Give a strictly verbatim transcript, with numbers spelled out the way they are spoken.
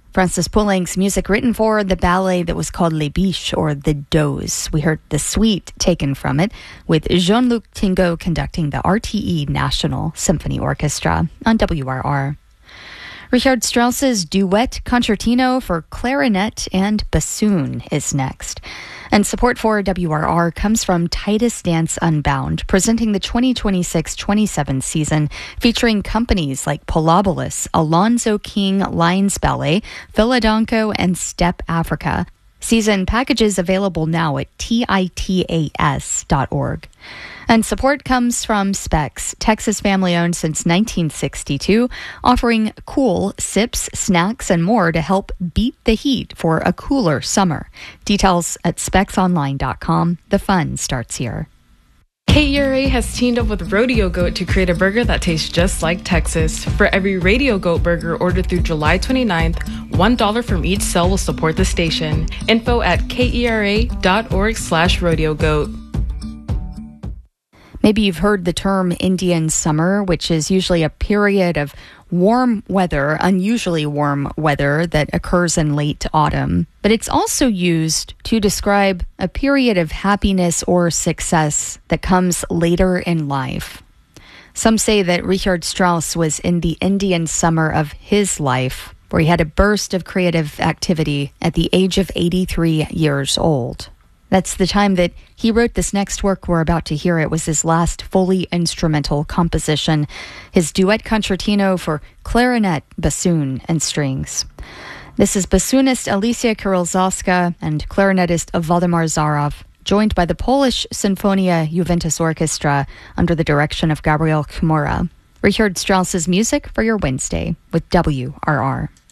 Francis Poulenc's music written for the ballet that was called Les Biches, or The Does. We heard the suite taken from it, with Jean-Luc Tingot conducting the R T E National Symphony Orchestra on W R R. Richard Strauss's duet concertino for clarinet and bassoon is next. And support for W R R comes from Titus Dance Unbound, presenting the twenty twenty-six twenty-seven season, featuring companies like Polobolus, Alonzo King Lines Ballet, Philadanco, and Step Africa. Season packages available now at titas dot org. And support comes from Specs, Texas family-owned since nineteen sixty-two, offering cool sips, snacks, and more to help beat the heat for a cooler summer. Details at specs online dot com. The fun starts here. K E R A has teamed up with Rodeo Goat to create a burger that tastes just like Texas. For every Radio Goat burger ordered through July twenty-ninth, one dollar from each sale will support the station. Info at kera dot org slash rodeo goat. Maybe you've heard the term Indian summer, which is usually a period of warm weather, unusually warm weather that occurs in late autumn. But it's also used to describe a period of happiness or success that comes later in life. Some say that Richard Strauss was in the Indian summer of his life, where he had a burst of creative activity at the age of eighty-three years old. That's the time that he wrote this next work we're about to hear. It was his last fully instrumental composition, his duet concertino for clarinet, bassoon, and strings. This is bassoonist Alicia Kirill-Zoska and clarinetist Waldemar Zaroff, joined by the Polish Sinfonia Juventus Orchestra under the direction of Gabriel Chmura. Richard Strauss's music for your Wednesday with W R R.